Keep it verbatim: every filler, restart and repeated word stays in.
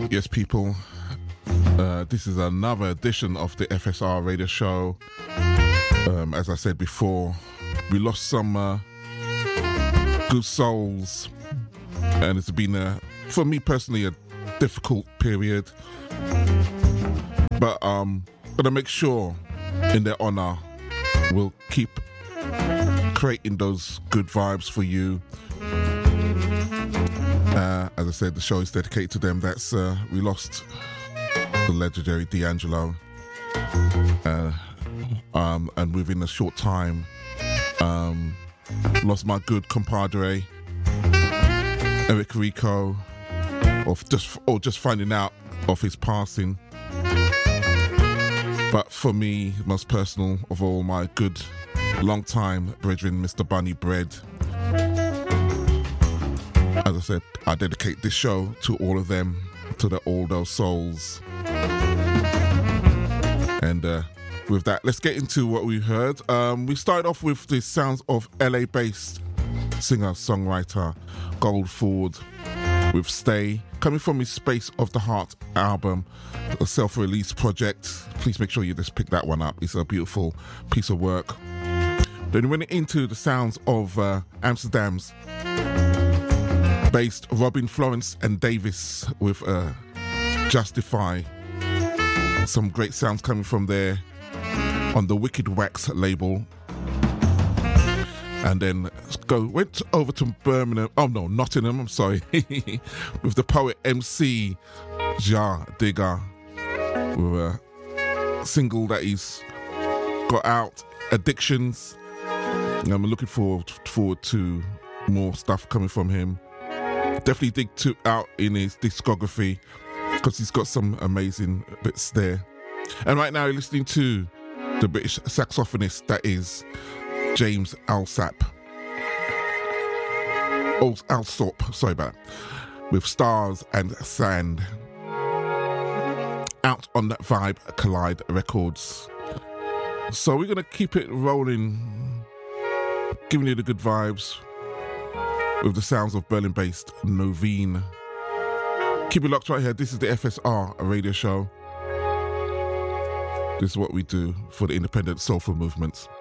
Yes, people, uh, this is another edition of the F S R radio show. Um, as I said before, we lost some uh, good souls, and it's been, a, for me personally, a difficult period. But um, gonna make sure, in their honor, we'll keep creating those good vibes for you. Uh, as I said, the show is dedicated to them. That's uh, we lost the legendary D'Angelo, uh, um, and within a short time, um, lost my good compadre Eric Rico, of just or just finding out of his passing. But for me, most personal of all, my good long-time brethren, Mister Bunny Bread. As I said, I dedicate this show to all of them, to the, all those souls. And uh, with that, let's get into what we heard. Um, we started off with the sounds of L A-based singer-songwriter Gold Ford with Stay, coming from his Space of the Heart album, a self-release project. Please make sure you just pick that one up. It's a beautiful piece of work. Then we went into the sounds of uh, Amsterdam's based Robin Florence and Davis with uh, Justify. Some great sounds coming from there on the Wicked Wax label. And then go went over to Birmingham, oh no, Nottingham, I'm sorry, with the poet M C Ja Digger with a single that he's got out, Addictions. And I'm looking forward, forward to more stuff coming from him. Definitely dig to out in his discography because he's got some amazing bits there. And right now you're listening to the British saxophonist that is James Alsop. Oh, Alsop, sorry about that. With Stars and Sand. Out on that Vibe Collide Records. So we're going to keep it rolling, giving you the good vibes with the sounds of Berlin-based Novine. Keep it locked right here. This is the F S R radio show. This is what we do for the independent soulful movements.